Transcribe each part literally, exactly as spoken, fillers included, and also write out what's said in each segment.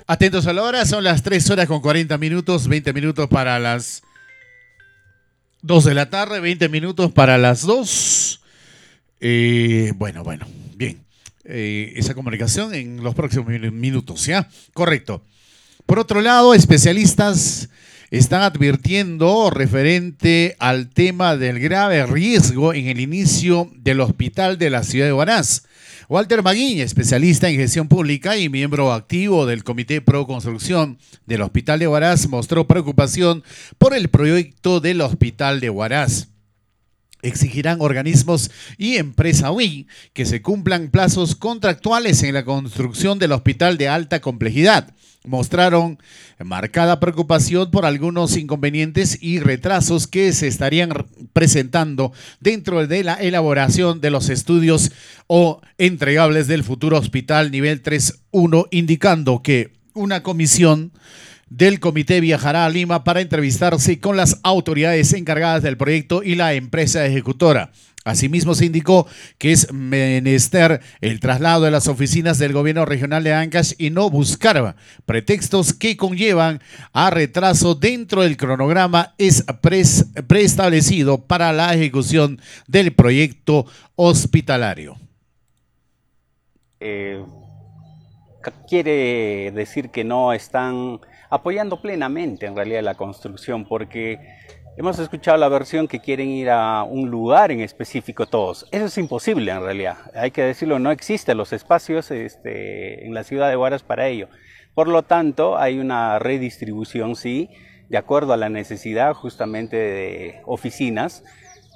Atentos a la hora, son las tres horas con cuarenta minutos, veinte minutos para las dos de la tarde, veinte minutos para las dos. Eh, bueno, bueno, bien. Eh, esa comunicación en los próximos minutos, ¿ya? Correcto. Por otro lado, especialistas están advirtiendo referente al tema del grave riesgo en el inicio del hospital de la ciudad de Huaraz. Walter Maguiña, especialista en gestión pública y miembro activo del Comité Pro Construcción del Hospital de Huaraz, mostró preocupación por el proyecto del Hospital de Huaraz. Exigirán organismos y empresa U I que se cumplan plazos contractuales en la construcción del hospital de alta complejidad. Mostraron marcada preocupación por algunos inconvenientes y retrasos que se estarían presentando dentro de la elaboración de los estudios o entregables del futuro hospital nivel tres punto uno, indicando que una comisión del comité viajará a Lima para entrevistarse con las autoridades encargadas del proyecto y la empresa ejecutora. Asimismo, se indicó que es menester el traslado de las oficinas del gobierno regional de Ancash y no buscar pretextos que conllevan a retraso dentro del cronograma es preestablecido para la ejecución del proyecto hospitalario. Eh, quiere decir que no están apoyando plenamente en realidad la construcción, porque hemos escuchado la versión que quieren ir a un lugar en específico todos. Eso es imposible en realidad, hay que decirlo, no existen los espacios este, en la ciudad de Huaraz para ello. Por lo tanto, hay una redistribución, sí, de acuerdo a la necesidad justamente de oficinas,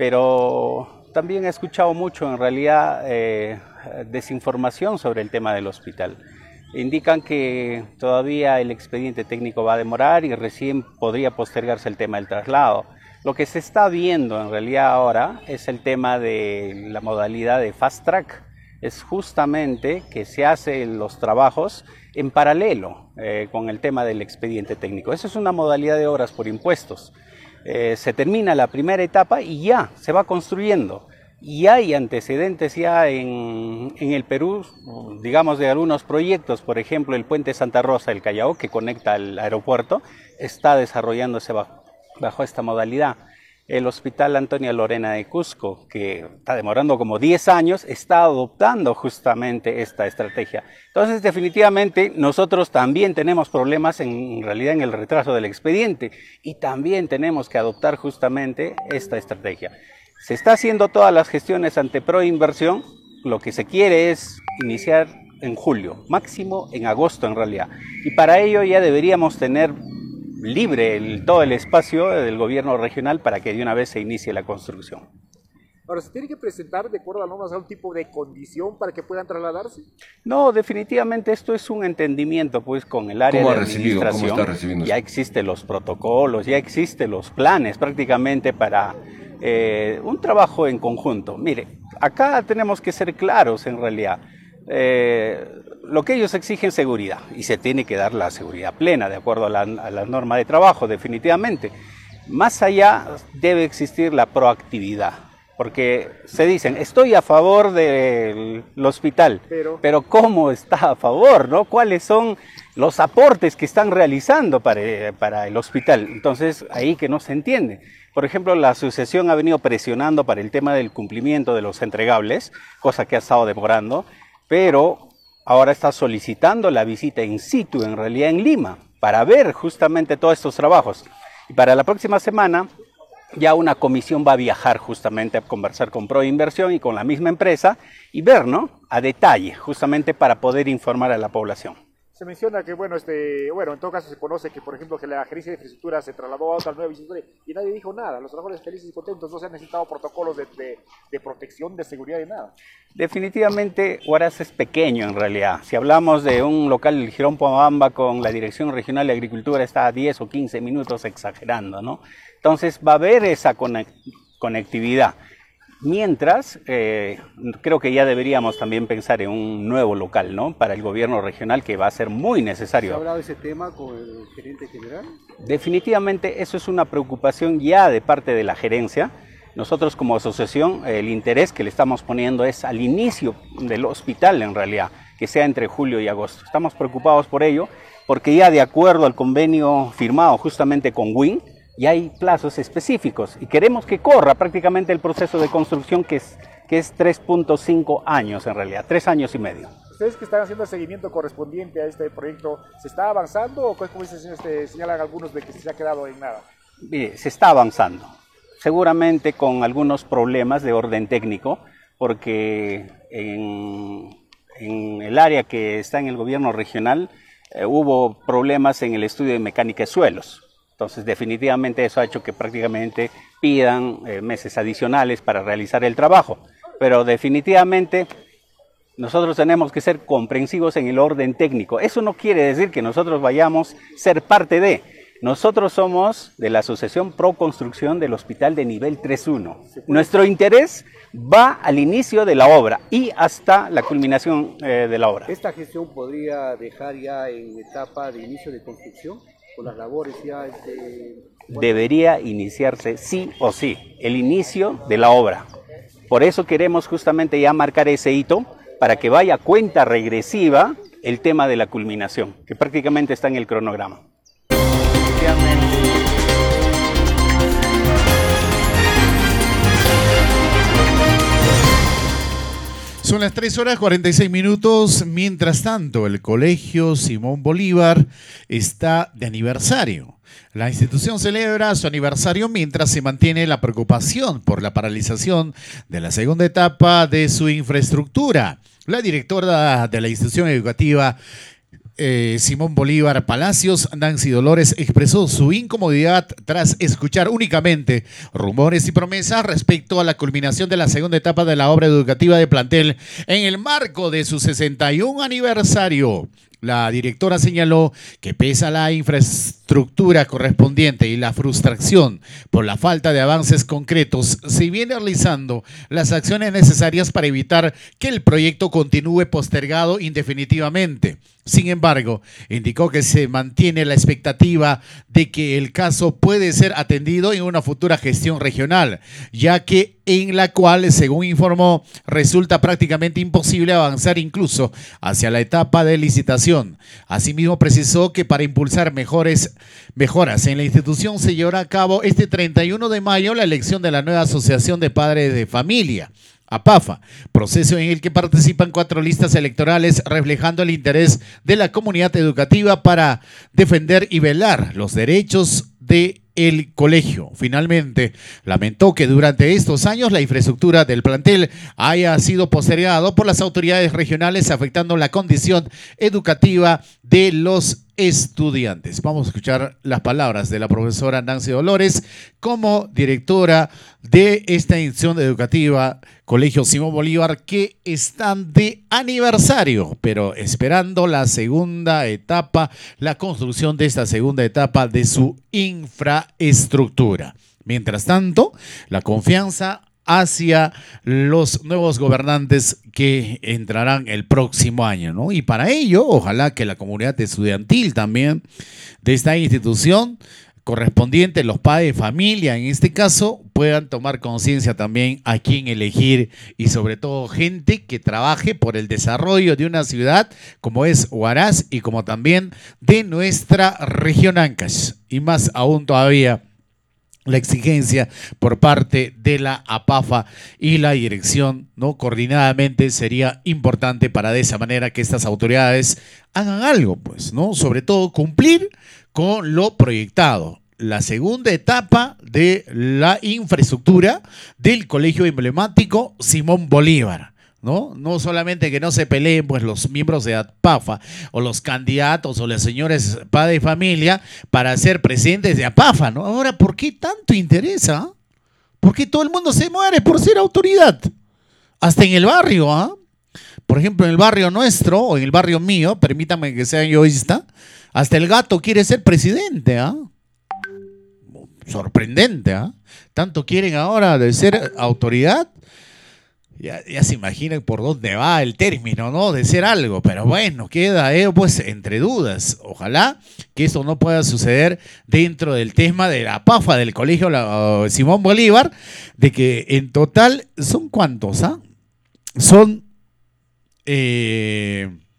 pero también he escuchado mucho en realidad eh, desinformación sobre el tema del hospital. Indican que todavía el expediente técnico va a demorar y recién podría postergarse el tema del traslado. Lo que se está viendo en realidad ahora es el tema de la modalidad de fast track. Es justamente que se hacen los trabajos en paralelo eh, con el tema del expediente técnico. Esa es una modalidad de obras por impuestos. Eh, se termina la primera etapa y ya se va construyendo. Y hay antecedentes ya en, en el Perú, digamos, de algunos proyectos, por ejemplo, el puente Santa Rosa del Callao, que conecta al aeropuerto, está desarrollándose bajo, bajo esta modalidad. El Hospital Antonia Lorena de Cusco, que está demorando como diez años, está adoptando justamente esta estrategia. Entonces, definitivamente, nosotros también tenemos problemas en, en realidad en el retraso del expediente y también tenemos que adoptar justamente esta estrategia. Se está haciendo todas las gestiones ante Proinversión, lo que se quiere es iniciar en julio, máximo en agosto en realidad. Y para ello ya deberíamos tener libre el, todo el espacio del gobierno regional para que de una vez se inicie la construcción. Ahora, ¿se tiene que presentar de acuerdo a normas algún tipo de condición para que puedan trasladarse? No, definitivamente esto es un entendimiento pues con el área de administración. ¿Cómo está recibiendo? Ya existen los protocolos, ya existen los planes prácticamente para eh, un trabajo en conjunto. Mire, acá tenemos que ser claros en realidad. Eh, lo que ellos exigen seguridad y se tiene que dar la seguridad plena de acuerdo a la, a la norma de trabajo, definitivamente. Más allá debe existir la proactividad. Porque se dicen, estoy a favor del hospital, pero, pero ¿cómo está a favor? ¿No? ¿Cuáles son los aportes que están realizando para, para el hospital? Entonces, ahí que no se entiende. Por ejemplo, la asociación ha venido presionando para el tema del cumplimiento de los entregables, cosa que ha estado demorando, pero ahora está solicitando la visita in situ, en realidad en Lima, para ver justamente todos estos trabajos. Y para la próxima semana ya una comisión va a viajar justamente a conversar con Proinversión y con la misma empresa y ver, ¿no?, a detalle, justamente para poder informar a la población. Se menciona que, bueno, este, bueno, en todo caso se conoce que, por ejemplo, que la gerencia de infraestructura se trasladó a otra nueva infraestructura y nadie dijo nada. Los trabajadores felices y contentos, no se han necesitado protocolos de, de, de protección, de seguridad y nada. Definitivamente Huaraz es pequeño en realidad. Si hablamos de un local del Jirón Pomabamba con la Dirección Regional de Agricultura está a diez o quince minutos exagerando, ¿no? Entonces va a haber esa conectividad. Mientras, eh, creo que ya deberíamos también pensar en un nuevo local, ¿no?, para el gobierno regional, que va a ser muy necesario. ¿Se ha hablado de ese tema con el gerente general? Definitivamente eso es una preocupación ya de parte de la gerencia. Nosotros como asociación, el interés que le estamos poniendo es al inicio del hospital en realidad, que sea entre julio y agosto. Estamos preocupados por ello, porque ya de acuerdo al convenio firmado justamente con W I N, ya hay plazos específicos y queremos que corra prácticamente el proceso de construcción, que es, que es tres punto cinco años en realidad, tres años y medio. Ustedes que están haciendo el seguimiento correspondiente a este proyecto, ¿se está avanzando o como se este, señalan algunos de que se ha quedado en nada? Mire, se está avanzando, seguramente con algunos problemas de orden técnico, porque en, en el área que está en el gobierno regional eh, hubo problemas en el estudio de mecánica de suelos. Entonces definitivamente eso ha hecho que prácticamente pidan eh, meses adicionales para realizar el trabajo, pero definitivamente nosotros tenemos que ser comprensivos en el orden técnico. Eso no quiere decir que nosotros vayamos a ser parte de. Nosotros somos de la Asociación Pro Construcción del Hospital de Nivel tres punto uno. Nuestro interés va al inicio de la obra y hasta la culminación eh, de la obra. ¿Esta gestión podría dejar ya en etapa de inicio de construcción? ¿O las labores ya? Este, bueno. Debería iniciarse sí o sí, el inicio de la obra. Por eso queremos justamente ya marcar ese hito, para que vaya a cuenta regresiva el tema de la culminación, que prácticamente está en el cronograma. Son las tres horas cuarenta y seis minutos. Mientras tanto, el Colegio Simón Bolívar está de aniversario. La institución celebra su aniversario mientras se mantiene la preocupación por la paralización de la segunda etapa de su infraestructura. La directora de la institución educativa Eh, Simón Bolívar Palacios, Nancy Dolores, expresó su incomodidad tras escuchar únicamente rumores y promesas respecto a la culminación de la segunda etapa de la obra educativa de plantel en el marco de su sesenta y un aniversario. La directora señaló que pese a la infraestructura correspondiente y la frustración por la falta de avances concretos, se viene realizando las acciones necesarias para evitar que el proyecto continúe postergado indefinitivamente. Sin embargo, indicó que se mantiene la expectativa de que el caso puede ser atendido en una futura gestión regional, ya que en la cual, según informó, resulta prácticamente imposible avanzar incluso hacia la etapa de licitación. Asimismo, precisó que para impulsar mejores mejoras en la institución se llevará a cabo este treinta y uno de mayo la elección de la nueva Asociación de Padres de Familia, APAFA, proceso en el que participan cuatro listas electorales reflejando el interés de la comunidad educativa para defender y velar los derechos de el colegio. Finalmente, lamentó que durante estos años la infraestructura del plantel haya sido postergado por las autoridades regionales, afectando la condición educativa de los estudiantes. Vamos a escuchar las palabras de la profesora Nancy Dolores como directora de esta institución educativa Colegio Simón Bolívar, que están de aniversario, pero esperando la segunda etapa, la construcción de esta segunda etapa de su infraestructura. Mientras tanto, la confianza hacia los nuevos gobernantes que entrarán el próximo año, ¿no? Y para ello, ojalá que la comunidad estudiantil también de esta institución correspondiente, los padres de familia en este caso, puedan tomar conciencia también a quién elegir y sobre todo gente que trabaje por el desarrollo de una ciudad como es Huaraz y como también de nuestra región Ancash. Y más aún todavía la exigencia por parte de la APAFA y la dirección, ¿no? Coordinadamente sería importante para de esa manera que estas autoridades hagan algo, pues, ¿no? Sobre todo cumplir con lo proyectado. La segunda etapa de la infraestructura del colegio emblemático Simón Bolívar, ¿no? No solamente que no se peleen pues los miembros de APAFA o los candidatos o los señores padres de familia para ser presidentes de APAFA, ¿no? Ahora, ¿por qué tanto interesa? ¿Por qué todo el mundo se muere por ser autoridad? Hasta en el barrio, ¿ah? ¿eh? Por ejemplo, en el barrio nuestro o en el barrio mío, permítame que sea yoísta, hasta el gato quiere ser presidente, ¿ah? ¿eh? Sorprendente, ¿ah? ¿eh? Tanto quieren ahora de ser autoridad. Ya, ya se imaginan por dónde va el término, ¿no? De ser algo, pero bueno, queda eh, pues entre dudas. Ojalá que esto no pueda suceder dentro del tema de la APAFA del Colegio la, uh, Simón Bolívar, de que en total son cuántos, ¿ah? Son eh,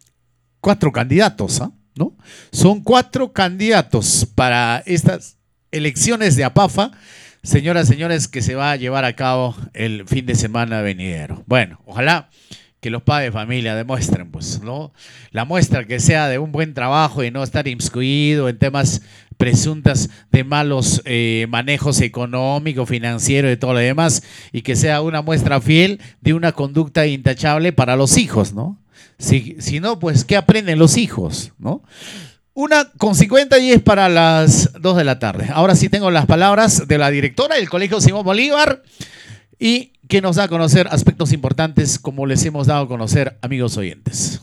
cuatro candidatos, ¿ah? ¿No? Son cuatro candidatos para estas elecciones de APAFA, señoras y señores, que se va a llevar a cabo el fin de semana venidero. Bueno, ojalá que los padres de familia demuestren, pues, ¿no? La muestra que sea de un buen trabajo y no estar inmiscuido en temas presuntas de malos eh, manejos económicos, financieros y todo lo demás, y que sea una muestra fiel de una conducta intachable para los hijos, ¿no? Si, si no, pues, ¿qué aprenden los hijos, no? Una con cincuenta y es para las dos de la tarde. Ahora sí tengo las palabras de la directora del Colegio Simón Bolívar y que nos da a conocer aspectos importantes como les hemos dado a conocer, amigos oyentes.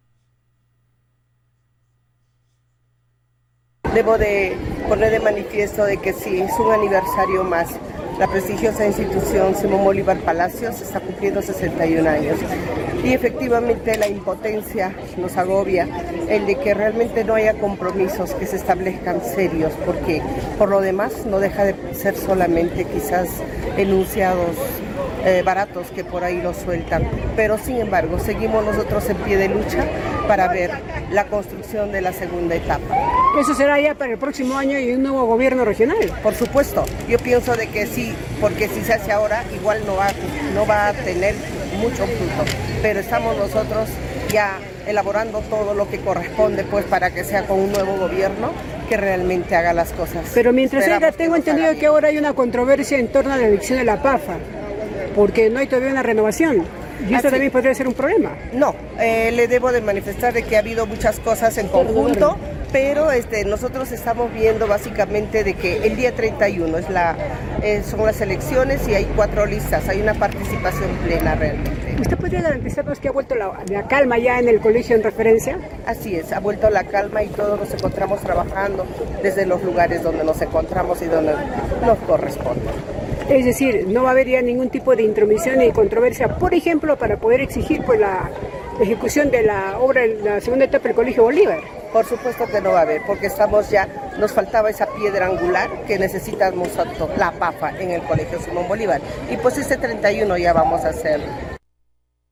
Debo de poner de manifiesto de que sí, es un aniversario más. La prestigiosa institución Simón Bolívar Palacios está cumpliendo sesenta y un años. Y efectivamente la impotencia nos agobia, el de que realmente no haya compromisos que se establezcan serios, porque por lo demás no deja de ser solamente quizás enunciados eh, baratos que por ahí los sueltan. Pero sin embargo, seguimos nosotros en pie de lucha para ver la construcción de la segunda etapa. ¿Eso será ya para el próximo año y un nuevo gobierno regional? Por supuesto, yo pienso de que sí, porque si se hace ahora igual no va, no va a tener mucho fruto, pero estamos nosotros ya elaborando todo lo que corresponde pues para que sea con un nuevo gobierno que realmente haga las cosas. Pero mientras Esperamos ella, tengo que entendido que bien. ahora hay una controversia en torno a la elección de la PAFA, porque no hay todavía una renovación. Y esto Así. también podría ser un problema. No, eh, le debo de manifestar de que ha habido muchas cosas en conjunto, pero este, nosotros estamos viendo básicamente de que el día treinta y uno es la, eh, son las elecciones y hay cuatro listas, hay una participación plena realmente. ¿Usted podría garantizarnos que ha vuelto la, la calma ya en el colegio en referencia? Así es, ha vuelto la calma y todos nos encontramos trabajando desde los lugares donde nos encontramos y donde nos corresponde. Es decir, no va a haber ya ningún tipo de intromisión ni controversia, por ejemplo, para poder exigir pues, la ejecución de la obra de la segunda etapa del Colegio Bolívar. Por supuesto que no va a haber, porque estamos ya, nos faltaba esa piedra angular que necesitamos la PAFA en el Colegio Simón Bolívar. Y pues este treinta y uno ya vamos a hacer